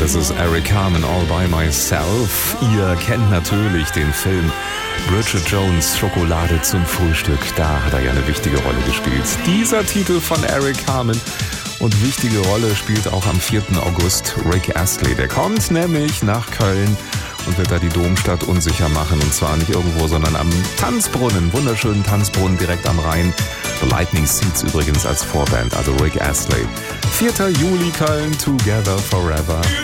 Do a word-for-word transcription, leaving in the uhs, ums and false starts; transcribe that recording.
Das ist Eric Carmen, All By Myself. Ihr kennt natürlich den Film Bridget Jones, Schokolade zum Frühstück. Da hat er ja eine wichtige Rolle gespielt. Dieser Titel von Eric Carmen. Und wichtige Rolle spielt auch am vierten August Rick Astley. Der kommt nämlich nach Köln und wird da die Domstadt unsicher machen. Und zwar nicht irgendwo, sondern am Tanzbrunnen. Wunderschönen Tanzbrunnen direkt am Rhein. The Lightning Seeds übrigens als Vorband, also Rick Astley. vierter Juli Köln, Together Forever.